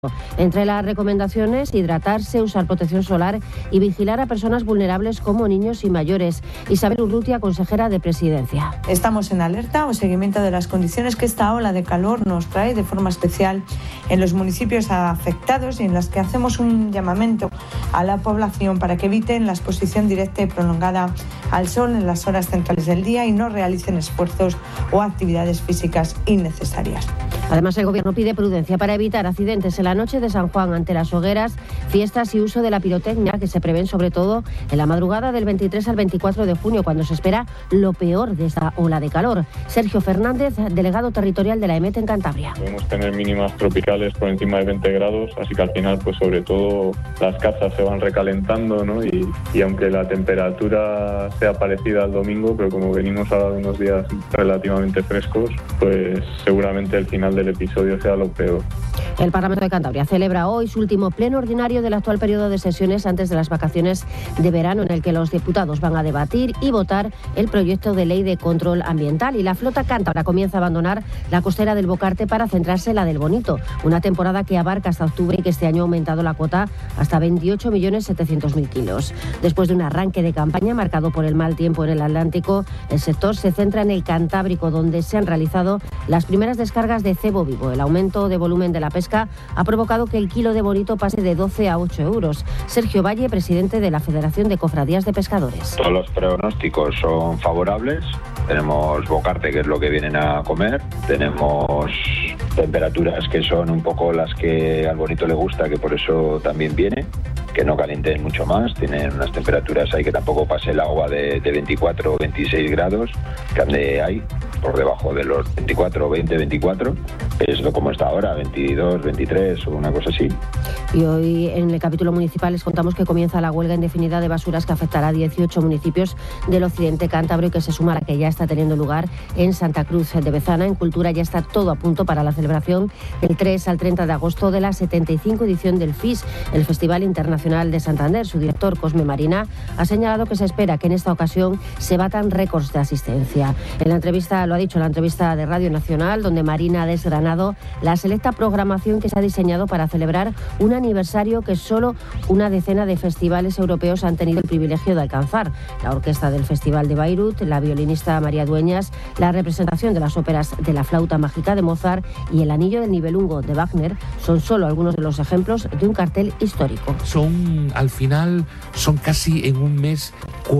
Entre las recomendaciones, hidratarse, usar protección solar y vigilar a personas vulnerables como niños y mayores. Isabel Urrutia, consejera de Presidencia. Estamos en alerta o seguimiento de las condiciones que esta ola de calor nos trae de forma especial en los municipios afectados y en las que hacemos un llamamiento a la población para que eviten la exposición directa y prolongada al sol en las horas centrales del día y no realicen esfuerzos o actividades físicas innecesarias. Además, el Gobierno pide prudencia para evitar accidentes en la noche de San Juan ante las hogueras, fiestas y uso de la pirotecnia que se prevén sobre todo en la madrugada del 23 al 24 de junio, cuando se espera lo peor de esta ola de calor. Sergio Fernández, delegado territorial de la EMET en Cantabria. Podemos tener mínimas tropicales por encima de 20 grados, así que al final, pues sobre todo las casas se van recalentando, ¿no? Y aunque la temperatura sea parecida al domingo, pero como venimos ahora de unos días relativamente frescos, pues seguramente el final del episodio sea lo peor. El Parlamento de Cantabria celebra hoy su último pleno ordinario del actual periodo de sesiones antes de las vacaciones de verano, en el que los diputados van a debatir y votar el proyecto de ley de control ambiental. Y la flota cántabra comienza a abandonar la costera del Bocarte para centrarse en la del Bonito, una temporada que abarca hasta octubre y que este año ha aumentado la cuota hasta 28.700.000 kilos. Después de un arranque de campaña marcado por el mal tiempo en el Atlántico, el sector se centra en el Cantábrico, donde se han realizado las primeras descargas de cebo vivo. El aumento de volumen de la pesca ha provocado que el kilo de bonito pase de 12 a 8 euros. Sergio Valle, presidente de la Federación de Cofradías de Pescadores. Todos los pronósticos son favorables. Tenemos bocarte, que es lo que vienen a comer. Tenemos temperaturas que son un poco las que al bonito le gusta, que por eso también viene. Que no calienten mucho más, tienen unas temperaturas ahí que tampoco pase el agua de 24 o 26 grados, que ande ahí por debajo de los 24, 20, 24, es lo como está ahora, 22, 23 o una cosa así. Y hoy en el capítulo municipal les contamos que comienza la huelga indefinida de basuras que afectará a 18 municipios del occidente cántabro y que se suma a la que ya está teniendo lugar en Santa Cruz de Bezana. En Cultura ya está todo a punto para la celebración del 3 al 30 de agosto de la 75 edición del FIS, el Festival Internacional de Santander. Su director, Cosme Marina, ha señalado que se espera que en esta ocasión se batan récords de asistencia. En la entrevista, lo ha dicho en la entrevista de Radio Nacional, donde Marina ha desgranado la selecta programación que se ha diseñado para celebrar un aniversario que solo una decena de festivales europeos han tenido el privilegio de alcanzar. La orquesta del Festival de Bayreuth, la violinista María Dueñas, la representación de las óperas de La Flauta Mágica de Mozart y El Anillo del Nibelungo de Wagner son solo algunos de los ejemplos de un cartel histórico. Al final son casi en un mes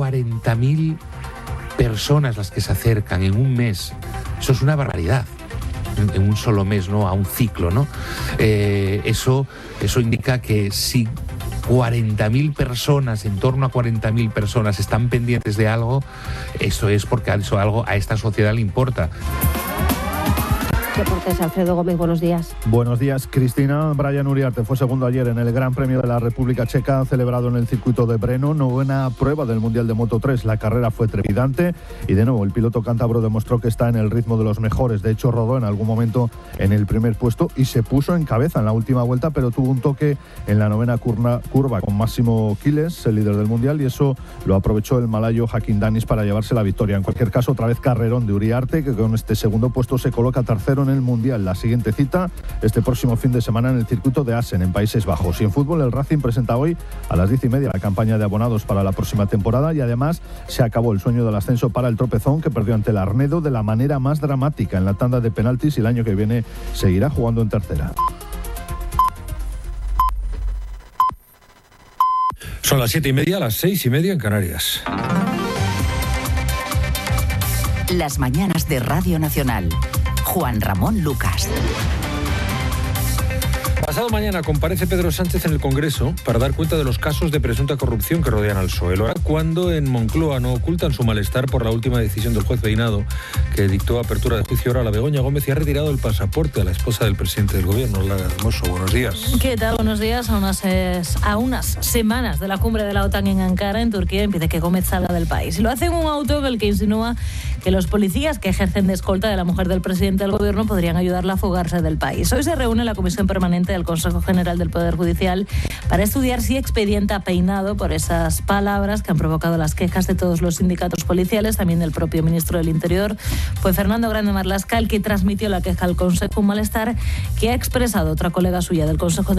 40.000 personas las que se acercan en un mes. Eso es una barbaridad. En un solo mes, ¿no? A un ciclo, ¿no? Eso indica que si 40.000 personas, en torno a 40.000 personas están pendientes de algo, eso es porque algo a esta sociedad le importa. Deportes, Alfredo Gómez, buenos días. Buenos días, Cristina. Brian Uriarte fue segundo ayer en el Gran Premio de la República Checa, celebrado en el circuito de Brno, novena prueba del Mundial de Moto 3. La carrera fue trepidante y de nuevo el piloto cántabro demostró que está en el ritmo de los mejores. De hecho, rodó en algún momento en el primer puesto y se puso en cabeza en la última vuelta, pero tuvo un toque en la novena curva con Máximo Quiles, el líder del Mundial, y eso lo aprovechó el malayo Hakim Danis para llevarse la victoria. En cualquier caso, otra vez carrerón de Uriarte, que con este segundo puesto se coloca tercero en el Mundial. La siguiente cita este próximo fin de semana en el circuito de Assen, en Países Bajos. Y en fútbol, el Racing presenta hoy a las 10:30 la campaña de abonados para la próxima temporada, y además se acabó el sueño del ascenso para el Tropezón, que perdió ante el Arnedo de la manera más dramática en la tanda de penaltis, y el año que viene seguirá jugando en tercera. Son las 7:30, las 6:30 en Canarias. Las mañanas de Radio Nacional. Juan Ramón Lucas. Pasado mañana comparece Pedro Sánchez en el Congreso para dar cuenta de los casos de presunta corrupción que rodean al PSOE. Lo hará cuando en Moncloa no ocultan su malestar por la última decisión del juez Peinado, que dictó apertura de juicio ahora a la Begoña Gómez y ha retirado el pasaporte a la esposa del presidente del gobierno, Lara Hermoso. Buenos días. ¿Qué tal? Buenos días. A unas semanas de la cumbre de la OTAN en Ankara, en Turquía, impide que Gómez salga del país. Lo hace en un auto en el que insinúa que los policías que ejercen de escolta de la mujer del presidente del gobierno podrían ayudarla a fugarse del país. Hoy se reúne la Comisión Permanente del al Consejo General del Poder Judicial para estudiar si expedienta Peinado por esas palabras que han provocado las quejas de todos los sindicatos policiales, también del propio ministro del Interior. Fue Fernando Grande Marlaska el que transmitió la queja al Consejo, un malestar que ha expresado otra colega suya del Consejo de